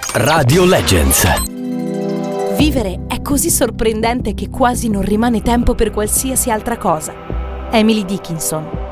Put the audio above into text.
Radio Legends. Vivere è così sorprendente che quasi non rimane tempo per qualsiasi altra cosa. Emily Dickinson.